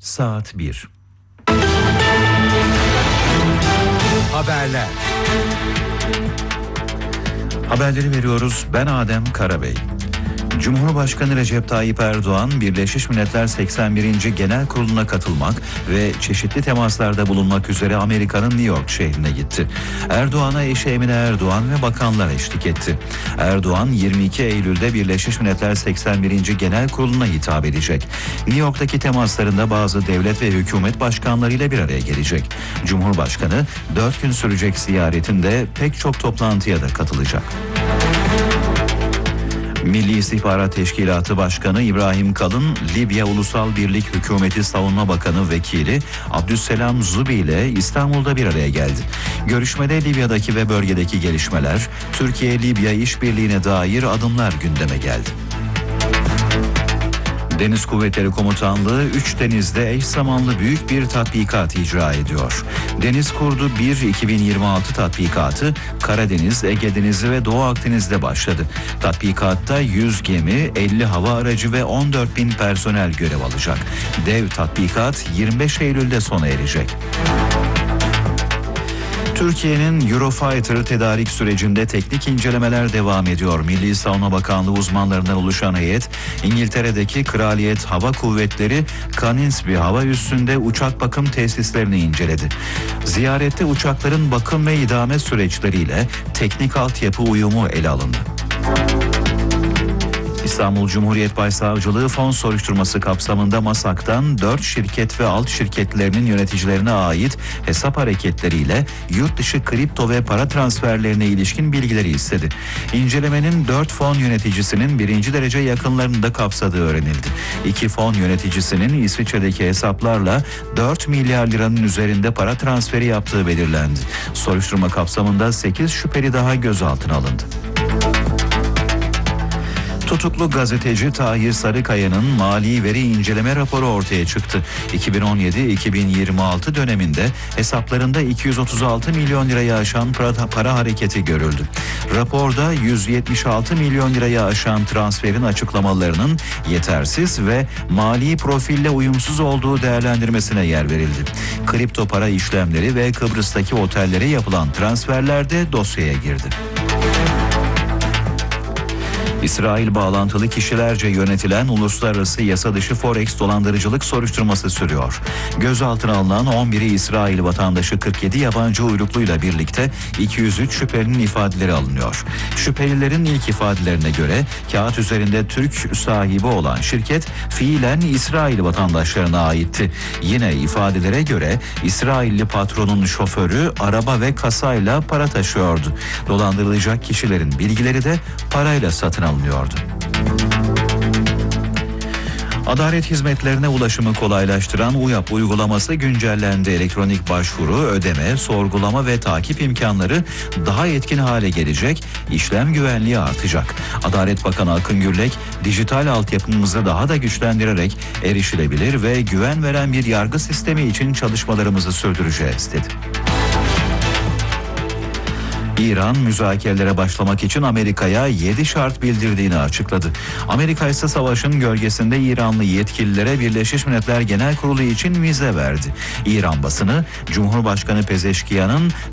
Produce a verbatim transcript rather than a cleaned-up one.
Saat bir. Haberler. Haberleri veriyoruz. Ben Adem Karabey. Cumhurbaşkanı Recep Tayyip Erdoğan, Birleşmiş Milletler seksen birinci Genel Kurulu'na katılmak ve çeşitli temaslarda bulunmak üzere Amerika'nın New York şehrine gitti. Erdoğan'a eşi Emine Erdoğan ve bakanlar eşlik etti. Erdoğan yirmi iki Eylül'de Birleşmiş Milletler seksen birinci Genel Kurulu'na hitap edecek. New York'taki temaslarında bazı devlet ve hükümet başkanlarıyla bir araya gelecek. Cumhurbaşkanı dört gün sürecek ziyaretinde pek çok toplantıya da katılacak. Milli İstihbarat Teşkilatı Başkanı İbrahim Kalın, Libya Ulusal Birlik Hükümeti Savunma Bakanı Vekili Abdüsselam Zubi ile İstanbul'da bir araya geldi. Görüşmede Libya'daki ve bölgedeki gelişmeler, Türkiye-Libya işbirliğine dair adımlar gündeme geldi. Deniz Kuvvetleri Komutanlığı üç denizde eş zamanlı büyük bir tatbikat icra ediyor. Deniz Kurdu bir iki bin yirmi altı tatbikatı Karadeniz, Ege Denizi ve Doğu Akdeniz'de başladı. Tatbikatta yüz gemi, elli hava aracı ve on dört bin personel görev alacak. Dev tatbikat yirmi beş Eylül'de sona erecek. Türkiye'nin Eurofighter tedarik sürecinde teknik incelemeler devam ediyor. Milli Savunma Bakanlığı uzmanlarından oluşan heyet, İngiltere'deki Kraliyet Hava Kuvvetleri Canisby hava üssünde uçak bakım tesislerini inceledi. Ziyarette uçakların bakım ve idame süreçleriyle teknik altyapı uyumu ele alındı. İstanbul Cumhuriyet Başsavcılığı fon soruşturması kapsamında MASAK'tan dört şirket ve alt şirketlerinin yöneticilerine ait hesap hareketleriyle yurt dışı kripto ve para transferlerine ilişkin bilgileri istedi. İncelemenin dört fon yöneticisinin birinci derece yakınlarını da kapsadığı öğrenildi. İki fon yöneticisinin İsviçre'deki hesaplarla dört milyar liranın üzerinde para transferi yaptığı belirlendi. Soruşturma kapsamında sekiz şüpheli daha gözaltına alındı. Tutuklu gazeteci Tahir Sarıkaya'nın mali veri inceleme raporu ortaya çıktı. iki bin on yedi iki bin yirmi altı döneminde hesaplarında iki yüz otuz altı milyon lirayı aşan para, para hareketi görüldü. Raporda yüz yetmiş altı milyon lirayı aşan transferin açıklamalarının yetersiz ve mali profille uyumsuz olduğu değerlendirmesine yer verildi. Kripto para işlemleri ve Kıbrıs'taki otellere yapılan transferler de dosyaya girdi. İsrail bağlantılı kişilerce yönetilen uluslararası yasa dışı Forex dolandırıcılık soruşturması sürüyor. Gözaltına alınan on biri İsrail vatandaşı kırk yedi yabancı uyrukluyla birlikte iki yüz üç şüphelinin ifadeleri alınıyor. Şüphelilerin ilk ifadelerine göre kağıt üzerinde Türk sahibi olan şirket fiilen İsrail vatandaşlarına aitti. Yine ifadelere göre İsrailli patronun şoförü araba ve kasayla para taşıyordu. Dolandırılacak kişilerin bilgileri de parayla satın alınıyordu. Adalet hizmetlerine ulaşımı kolaylaştıran UYAP uygulaması güncellendi. Elektronik başvuru, ödeme, sorgulama ve takip imkanları daha etkin hale gelecek, işlem güvenliği artacak. Adalet Bakanı Akın Gürlek, dijital altyapımızı daha da güçlendirerek erişilebilir ve güven veren bir yargı sistemi için çalışmalarımızı sürdüreceğiz dedi. İran müzakerelere başlamak için Amerika'ya yedi şart bildirdiğini açıkladı. Amerika ise savaşın gölgesinde İranlı yetkililere Birleşmiş Milletler Genel Kurulu için vize verdi. İran basını, Cumhurbaşkanı Pezeşkiyan'ın